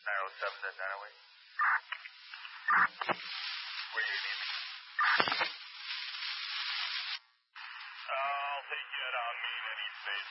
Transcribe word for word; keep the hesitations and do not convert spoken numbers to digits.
nine oh seven to nine oh eight. Where you need me? I'll take you out on me in any space